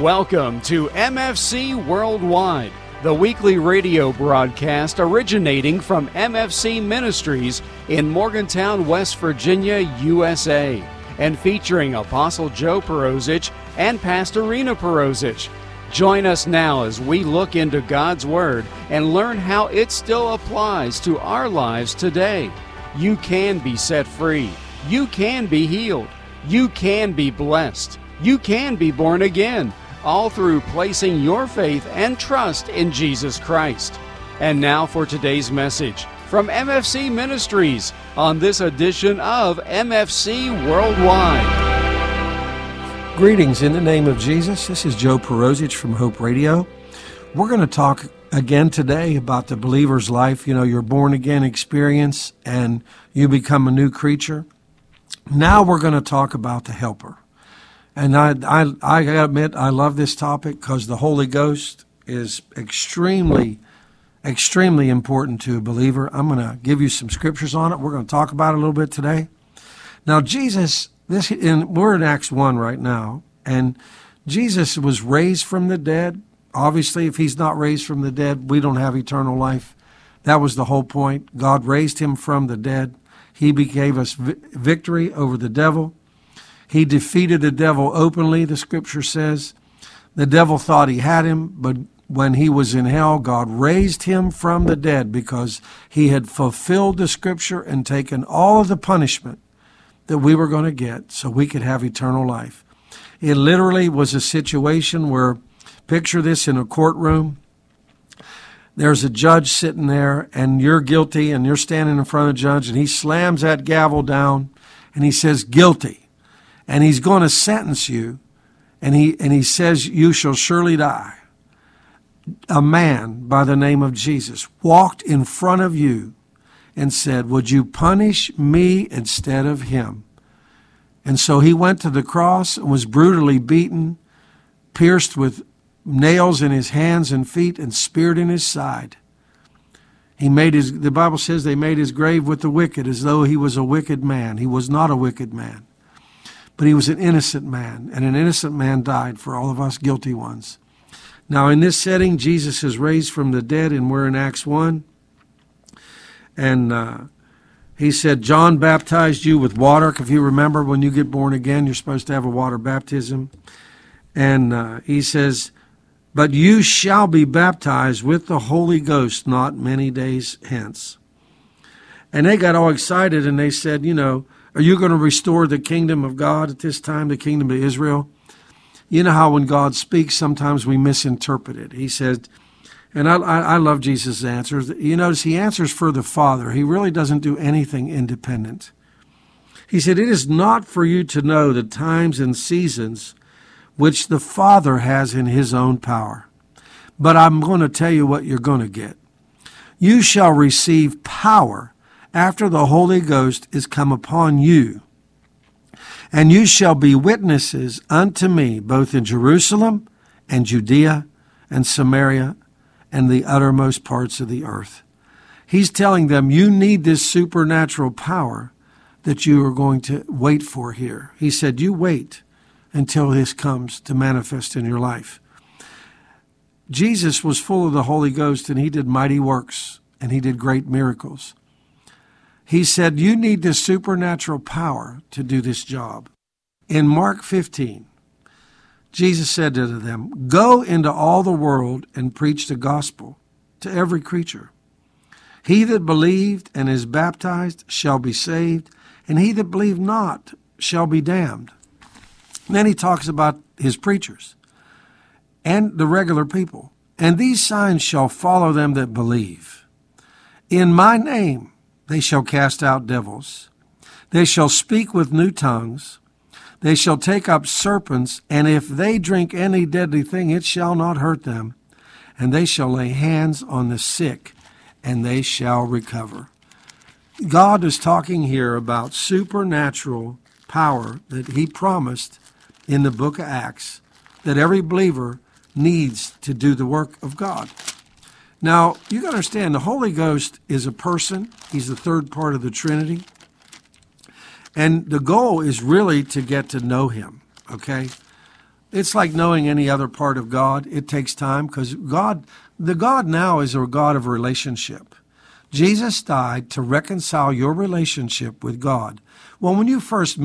Welcome to MFC Worldwide, the weekly radio broadcast originating from MFC Ministries in Morgantown, West Virginia, USA, and featuring Apostle Joe Perosic and Pastor Rena Perosic. Join us now as we look into God's Word and learn how it still applies to our lives today. You can be set free. You can be healed. You can be blessed. You can be born again, all through placing your faith and trust in Jesus Christ. And now for today's message from MFC Ministries on this edition of MFC Worldwide. Greetings in the name of Jesus. This is Joe Perosic from Hope Radio. We're going to talk again today about the believer's life, your born-again experience, and you become a new creature. Now we're going to talk about the helper. And I gotta admit, I love this topic because the Holy Ghost is extremely, extremely important to a believer. I'm going to give you some scriptures on it. We're going to talk about it a little bit today. Now, Jesus, we're in Acts 1 right now, and Jesus was raised from the dead. Obviously, if he's not raised from the dead, we don't have eternal life. That was the whole point. God raised him from the dead. He gave us victory over the devil. He defeated the devil openly, the scripture says. The devil thought he had him, but when he was in hell, God raised him from the dead because he had fulfilled the scripture and taken all of the punishment that we were going to get so we could have eternal life. It literally was a situation where, picture this in a courtroom. There's a judge sitting there, and you're guilty, and you're standing in front of the judge, and he slams that gavel down, and he says, guilty. And he's going to sentence you, and he says, you shall surely die. A man by the name of Jesus walked in front of you and said, would you punish me instead of him? And so he went to the cross and was brutally beaten, pierced with nails in his hands and feet, and speared in his side. The Bible says they made his grave with the wicked as though he was a wicked man. He was not a wicked man. But he was an innocent man, and an innocent man died for all of us guilty ones. Now, in this setting, Jesus is raised from the dead, and we're in Acts 1. And he said, John baptized you with water. If you remember, when you get born again, you're supposed to have a water baptism. And he says, but you shall be baptized with the Holy Ghost not many days hence. And they got all excited, and they said, are you going to restore the kingdom of God at this time, the kingdom of Israel? You know how when God speaks, sometimes we misinterpret it. He said, and I love Jesus' answers. You notice he answers for the Father. He really doesn't do anything independent. He said, it is not for you to know the times and seasons which the Father has in his own power. But I'm going to tell you what you're going to get. You shall receive power after the Holy Ghost is come upon you, and you shall be witnesses unto me, both in Jerusalem and Judea and Samaria and the uttermost parts of the earth. He's telling them you need this supernatural power that you are going to wait for here. He said, you wait until this comes to manifest in your life. Jesus was full of the Holy Ghost, and he did mighty works, and he did great miracles. He said, you need this supernatural power to do this job. In Mark 15, Jesus said to them, go into all the world and preach the gospel to every creature. He that believed and is baptized shall be saved, and he that believed not shall be damned. And then he talks about his preachers and the regular people. And these signs shall follow them that believe. In my name they shall cast out devils. They shall speak with new tongues. They shall take up serpents, and if they drink any deadly thing, it shall not hurt them. And they shall lay hands on the sick, and they shall recover. God is talking here about supernatural power that he promised in the book of Acts, that every believer needs to do the work of God. Now, you got to understand, the Holy Ghost is a person. He's the third part of the Trinity. And the goal is really to get to know him, okay? It's like knowing any other part of God. It takes time because the God now is a God of relationship. Jesus died to reconcile your relationship with God. Well, when you first